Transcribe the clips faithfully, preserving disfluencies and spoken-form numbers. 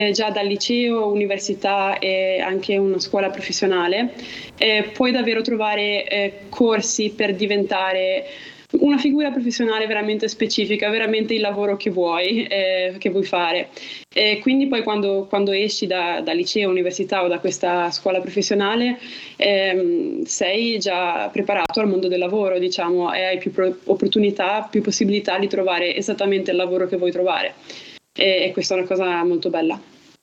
già dal liceo, università e anche una scuola professionale, eh, puoi davvero trovare eh, corsi per diventare una figura professionale veramente specifica, veramente il lavoro che vuoi, eh, che vuoi fare. E quindi poi quando, quando esci da, da liceo, università o da questa scuola professionale ehm, sei già preparato al mondo del lavoro, diciamo, e hai più pro- opportunità, più possibilità di trovare esattamente il lavoro che vuoi trovare. E, e questa è una cosa molto bella.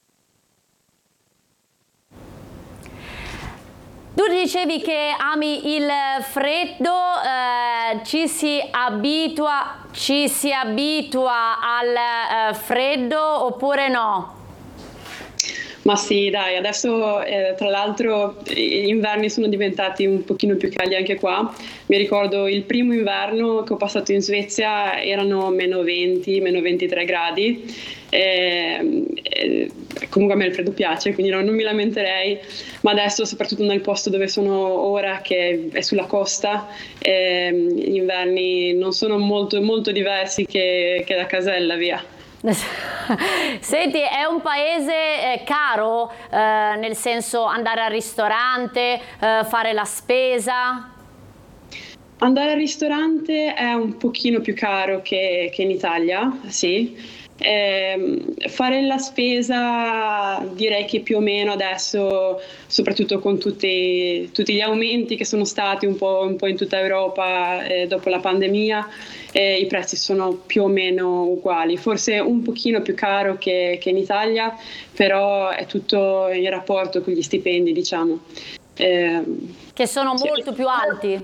Tu dicevi che ami il freddo, eh, ci si abitua, ci si abitua al eh, freddo oppure no? Ma sì, dai, adesso eh, tra l'altro gli inverni sono diventati un pochino più caldi anche qua. Mi ricordo il primo inverno che ho passato in Svezia erano meno venti, meno ventitré gradi. E, e, comunque a me il freddo piace, quindi no, non mi lamenterei, ma adesso soprattutto nel posto dove sono ora, che è sulla costa, eh, gli inverni non sono molto, molto diversi che, che da Casella, via. Senti, è un paese eh, caro, eh, nel senso andare al ristorante, eh, fare la spesa? Andare al ristorante è un pochino più caro che, che in Italia, sì. Eh, fare la spesa direi che più o meno adesso, soprattutto con tutti, tutti gli aumenti che sono stati un po', un po' in tutta Europa eh, dopo la pandemia, eh, i prezzi sono più o meno uguali, forse un pochino più caro che, che in Italia, però è tutto in rapporto con gli stipendi, diciamo. Eh, che sono sì. molto più alti?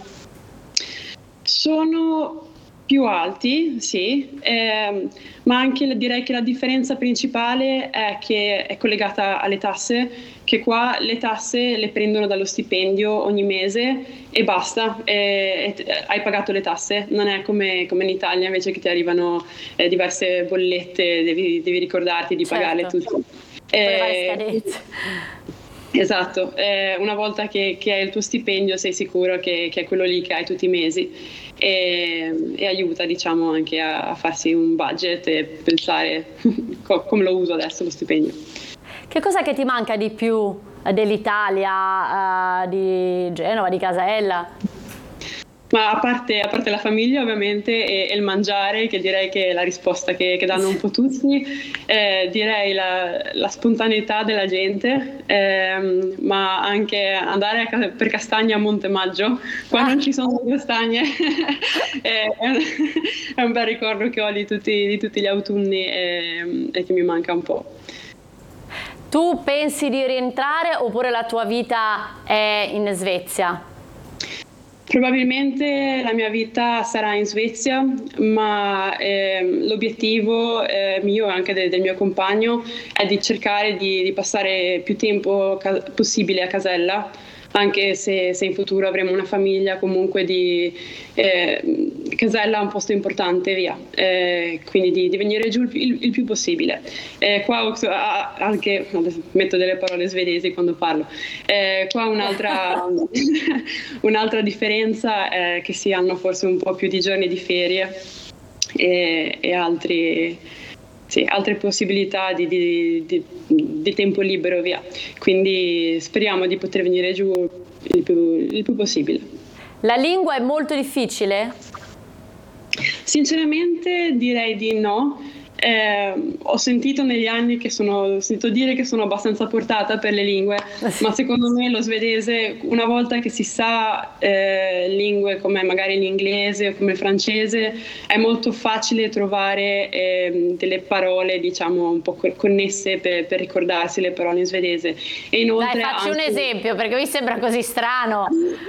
Sono più alti, sì, ehm, ma anche direi che la differenza principale è che è collegata alle tasse, che qua le tasse le prendono dallo stipendio ogni mese e basta, e, e, hai pagato le tasse, non è come, come in Italia invece che ti arrivano eh, diverse bollette, devi, devi ricordarti di certo. pagarle tutto. Eh, Esatto, eh, una volta che, che hai il tuo stipendio sei sicuro che, che è quello lì che hai tutti i mesi e, e aiuta, diciamo, anche a, a farsi un budget e pensare co- come lo uso adesso lo stipendio. Che cosa che ti manca di più dell'Italia, uh, di Genova, di Casella? Ma a parte, a parte la famiglia ovviamente e, e il mangiare, che direi che è la risposta che, che danno un po' tutti, eh, direi la, la spontaneità della gente, ehm, ma anche andare a, per castagne a Montemaggio, qua ah. non ci sono castagne, è, un, è un bel ricordo che ho di tutti, di tutti gli autunni e, e che mi manca un po'. Tu pensi di rientrare oppure la tua vita è in Svezia? Probabilmente la mia vita sarà in Svezia, ma ehm, l'obiettivo eh, mio e anche de- del mio compagno è di cercare di, di passare più tempo ca- possibile a Casella, anche se, se in futuro avremo una famiglia, comunque di eh, Casella è un posto importante, via, eh, quindi di, di venire giù il, il, il più possibile. Eh, qua anche, adesso metto delle parole svedesi quando parlo, eh, qua un'altra, un'altra differenza è che si hanno forse un po' più di giorni di ferie e, e altri... Sì, altre possibilità di, di, di, di tempo libero, via. Quindi speriamo di poter venire giù il più, il più possibile. La lingua è molto difficile? Sinceramente direi di no. Eh, ho sentito negli anni che sono, ho sentito dire che sono abbastanza portata per le lingue, ma secondo me lo svedese, una volta che si sa eh, lingue come magari l'inglese o come il francese, è molto facile trovare eh, delle parole, diciamo, un po' connesse per, per ricordarsi le parole in svedese. E inoltre, dai, facci anche... un esempio, perché mi sembra così strano.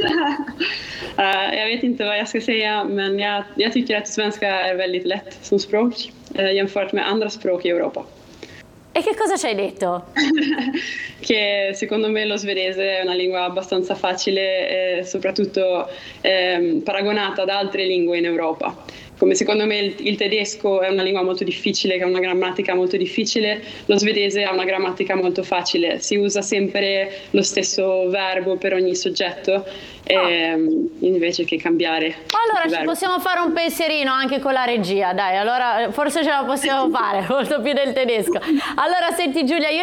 uh, jag vet inte vad jag ska säga, men jag, jag tycker att svenska är väldigt lätt som språk. Eh, jämfört med andra språk i Europa. E che cosa ci hai detto? Che secondo me lo svedese è una lingua abbastanza facile, eh, soprattutto eh, paragonata ad altre lingue in Europa. Come secondo me il, il tedesco è una lingua molto difficile, che ha una grammatica molto difficile, lo svedese ha una grammatica molto facile, si usa sempre lo stesso verbo per ogni soggetto, ehm, invece che cambiare. Allora ci possiamo fare un pensierino anche con la regia, dai, allora forse ce la possiamo fare, molto più del tedesco. Allora senti Giulia, io